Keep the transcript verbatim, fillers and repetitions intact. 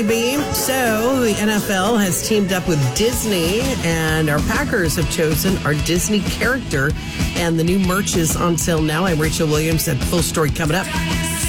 So, the N F L has teamed up with Disney, and our Packers have chosen our Disney character, and the new merch is on sale now. I'm Rachel Williams, and full story coming up.